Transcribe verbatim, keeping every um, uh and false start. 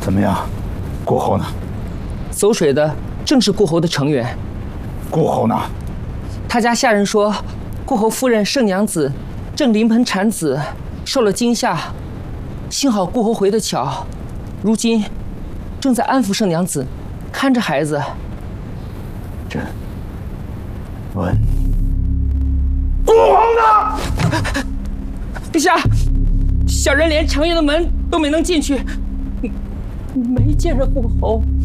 怎么样，顾侯呢？ 走水的正是顾侯的成员。 顾侯呢？ 他家下人说，顾侯夫人盛娘子正临盆产子，受了惊吓。幸好顾侯回得巧，如今正在安抚盛娘子，看着孩子。 朕问顾侯呢？ 陛下，小人连长院的门都没能进去，没见着顾侯。